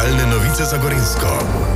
Aktualne novice za Gorenjsko.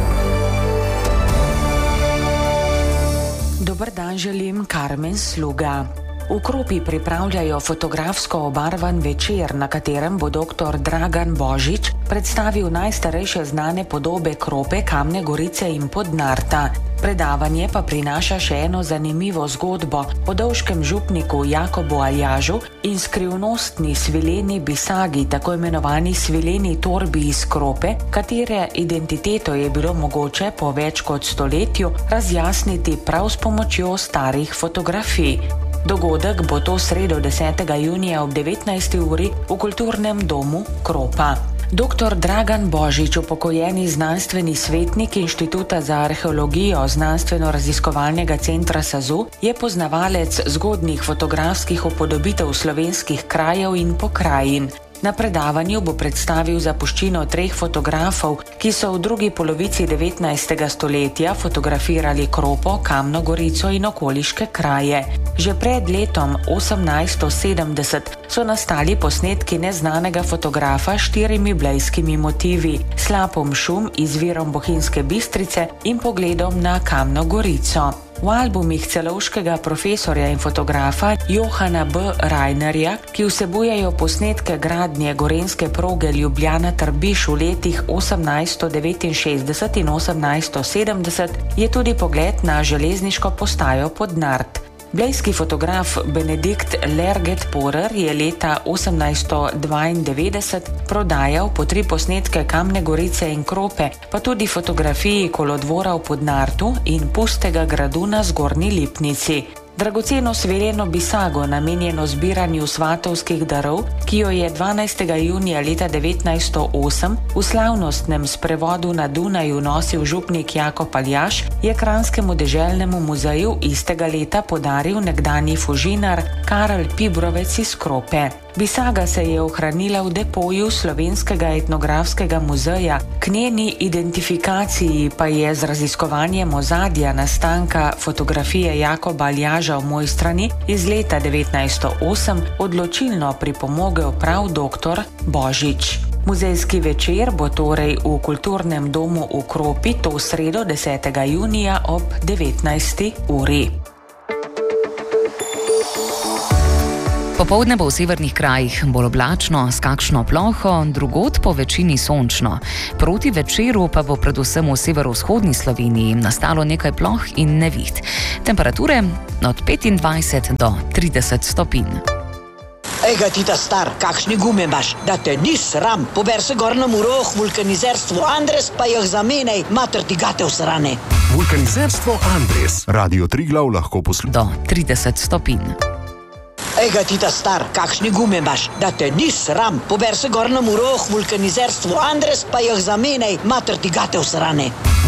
Dober dan želim, Karmen Sluga. V Kropi pripravljajo fotografsko obarvan večer, na katerem bo dr. Dragan Božič predstavil najstarejše znane podobe Krope, Kamne Gorice in Podnarta. Predavanje pa prinaša še eno zanimivo zgodbo o dolškem župniku Jakobu Aljažu in skrivnostni svileni bisagi, tako imenovani svileni torbi iz Krope, katere identiteto je bilo mogoče po več kot stoletju razjasniti prav s pomočjo starih fotografij. Dogodek bo to sredo 10. junija ob 19. uri v Kulturnem domu Kropa. Dr. Dragan Božič, upokojeni znanstveni svetnik Inštituta za arheologijo Znanstveno-raziskovalnega centra SAZU, je poznavalec zgodnjih fotografskih upodobitev slovenskih krajev in pokrajin. Na predavanju bo predstavil zapuščino 3 fotografov, ki so v drugi polovici 19. stoletja fotografirali Kropo, Kamno Gorico in okoliške kraje. Že pred letom 1870 so nastali posnetki neznanega fotografa s 4 blejskimi motivi: slapom šum, izvirom Bohinjske Bistrice in pogledom na Kamno Gorico. V albumih celovškega profesorja in fotografa Johana B. Rajnerja, ki vsebujejo posnetke gradnje gorenjske proge Ljubljana-Trbiš v letih 1869 in 1870, je tudi pogled na železniško postajo Podnart. Blejski fotograf Benedikt Lerget-Porer je leta 1892 prodajal po 3 posnetke Kamne Gorice in Krope, pa tudi fotografiji kolodvora v Podnartu in pustega gradu na Zgornji Lipnici. Dragoceno svileno bisago, namenjeno zbiranju svatovskih darov, ki jo je 12. junija leta 1908 v slavnostnem sprevodu na Dunaju nosil župnik Jakob Aljaž, je Kranjskemu deželnemu muzeju istega leta podaril nekdanji fužinar Karel Pibrovec iz Krope. Bisaga se je ohranila v depoju Slovenskega etnografskega muzeja, k njeni identifikaciji pa je z raziskovanjem ozadja nastanka fotografije Jakoba Aljaža v Mojstrani iz leta 1908 odločilno pripomogel prav dr. Božič. Muzejski večer bo torej v Kulturnem domu v Kropi to sredo 10. junija ob 19. uri. Popoldne bo v severnih krajih bolj oblačno, s kakšno ploho, drugod po večini sončno. Proti večeru pa bo predvsem v severovzhodni Sloveniji nastalo nekaj ploh in neviht. Temperature od 25 do 30 stopinj. Ega ti ta star, kakšni gume imaš, da te ni sram. Pober se gor na Muroh, vulkanizerstvo Andres, pa jih zamenjaj, mater ti gate vsrane. Vulkanizerstvo Andres. Radio Triglav lahko posluša do 30 stopinj. Ega ti ta star, kakšni gume imaš, da te ni sram. Pober se gor na Muroh, vulkanizerstvo Andres, pa jih zamenjaj, mater ti gate vsrane.